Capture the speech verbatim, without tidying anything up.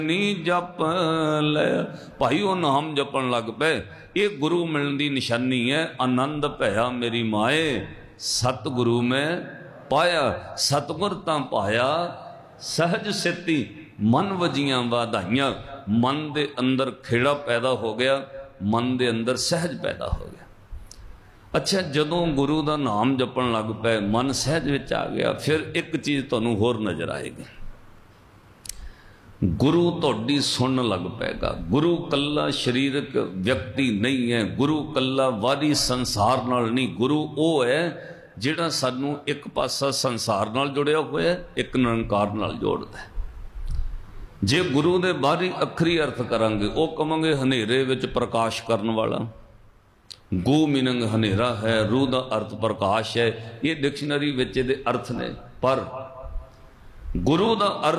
ਨੀ ਜਪ ਲੈ ਭਾਈ ਉਹ ਨਾਮ ਜਪਣ ਲੱਗ ਪਏ। ਇਹ ਗੁਰੂ ਮਿਲਣ ਦੀ ਨਿਸ਼ਾਨੀ ਹੈ। ਆਨੰਦ ਭਇਆ ਮੇਰੀ ਮਾਏ ਸਤਿਗੁਰੂ ਮੈਂ ਪਾਇਆ। ਸਤਿਗੁਰ ਤਾਂ ਪਾਇਆ ਸਹਿਜ ਸਿੱਤੀ ਮਨ ਵਜੀਆਂ ਵਾਧਾਈਆਂ। ਮਨ ਦੇ ਅੰਦਰ ਖੇੜਾ ਪੈਦਾ ਹੋ ਗਿਆ, ਮਨ ਦੇ ਅੰਦਰ ਸਹਿਜ ਪੈਦਾ ਹੋ ਗਿਆ। ਅੱਛਾ, ਜਦੋਂ ਗੁਰੂ ਦਾ ਨਾਮ ਜਪਣ ਲੱਗ ਪਏ, ਮਨ ਸਹਿਜ ਵਿੱਚ ਆ ਗਿਆ, ਫਿਰ ਇੱਕ ਚੀਜ਼ ਤੁਹਾਨੂੰ ਹੋਰ ਨਜ਼ਰ ਆਏਗੀ। ਗੁਰੂ ਤੁਹਾਡੀ ਸੁਣਨ ਲੱਗ ਪਏਗਾ। ਗੁਰੂ ਕੱਲਾ ਸਰੀਰਕ ਵਿਅਕਤੀ ਨਹੀਂ ਹੈ, ਗੁਰੂ ਕੱਲਾ ਵਾਰੀ ਸੰਸਾਰ ਨਾਲ ਨਹੀਂ। ਗੁਰੂ ਉਹ ਹੈ ਜਿਹੜਾ ਸਾਨੂੰ ਇੱਕ ਪਾਸਾ ਸੰਸਾਰ ਨਾਲ ਜੁੜਿਆ ਹੋਇਆ, ਇੱਕ ਨਿਰੰਕਾਰ ਨਾਲ ਜੋੜਦਾ ਹੈ। ਜੇ ਗੁਰੂ ਦੇ ਬਾਹਰੀ ਅੱਖਰੀ ਅਰਥ ਕਰਾਂਗੇ, ਉਹ ਕਹਾਂਗੇ ਹਨੇਰੇ ਵਿੱਚ ਪ੍ਰਕਾਸ਼ ਕਰਨ ਵਾਲਾ। ਗੋ ਮੀਨਿੰਗ ਹਨੇਰਾ ਹੈ, ਰੂਹ ਦਾ ਅਰਥ ਪ੍ਰਕਾਸ਼ ਹੈ। ਇਹ ਡਿਕਸ਼ਨਰੀ ਵਿੱਚ ਇਹਦੇ ਅਰਥ ਨੇ, ਪਰ ਗੁਰੂ ਦਾ ਅਰਥ